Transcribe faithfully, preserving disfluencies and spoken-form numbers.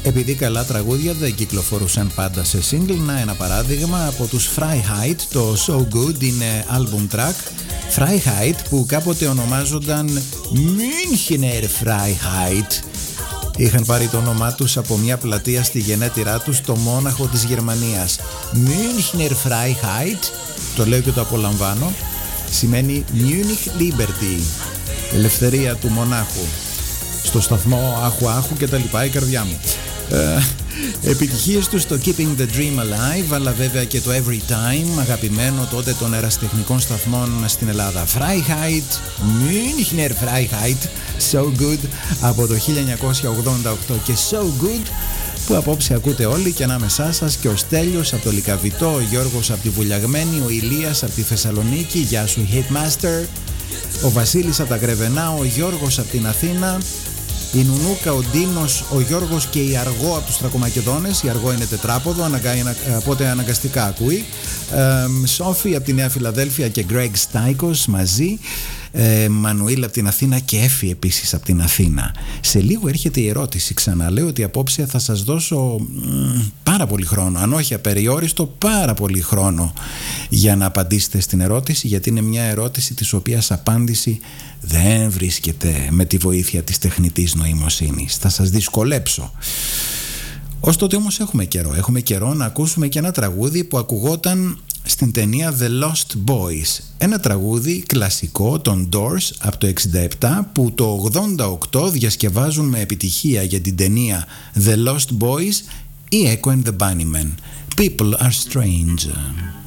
Επειδή καλά τραγούδια δεν κυκλοφορούσαν πάντα σε single, να ένα παράδειγμα από τους Freiheit, το So Good είναι album track. Freiheit που κάποτε ονομάζονταν Münchner Freiheit. Είχαν πάρει το όνομά τους από μια πλατεία στη γενέτειρά τους στο Μόναχο της Γερμανίας. Münchner Freiheit, το λέω και το απολαμβάνω, σημαίνει Munich Liberty, ελευθερία του Μονάχου. Στο σταθμό άχου άχου και τα λοιπά η καρδιά μου. Ε, επιτυχίες τους στο Keeping the Dream Alive, αλλά βέβαια και το Every Time, αγαπημένο τότε των ερασιτεχνικών σταθμών στην Ελλάδα. Freiheit, Münchner Freiheit, So Good από το χίλια εννιακόσια ογδόντα οκτώ και So Good που απόψε ακούτε όλοι και ανάμεσά σας και ο Στέλιος από το Λυκαβητό, ο Γιώργος από τη Βουλιαγμένη, ο Ηλίας από τη Θεσσαλονίκη, γεια σου Hitmaster, ο Βασίλης από τα Γρεβενά, ο Γιώργος από την Αθήνα, η Νουνούκα, ο Ντίνος, ο Γιώργος και η Αργό από τους Τρακομακεδόνες. Η Αργό είναι τετράποδο, οπότε αναγκαστικά ακούει. ε, Σόφι από τη Νέα Φιλαδέλφια και Γκρέγκ Στάικος μαζί. ε, Μανουήλ από την Αθήνα και Έφη επίσης από την Αθήνα. Σε λίγο έρχεται η ερώτηση. Ξαναλέω ότι απόψε θα σας δώσω μ, πάρα πολύ χρόνο, αν όχι απεριόριστο, πάρα πολύ χρόνο για να απαντήσετε στην ερώτηση, γιατί είναι μια ερώτηση της οποίας απάντηση δεν βρίσκεται με τη βοήθεια της τεχνητής νοημοσύνης. Θα σας δυσκολέψω. Ως τότε όμως έχουμε καιρό. Έχουμε καιρό να ακούσουμε και ένα τραγούδι που ακουγόταν στην ταινία The Lost Boys. Ένα τραγούδι κλασικό των Doors από το εξήντα επτά που το ογδόντα οκτώ διασκευάζουν με επιτυχία για την ταινία The Lost Boys, η Echo and the Bunnymen. People are strange.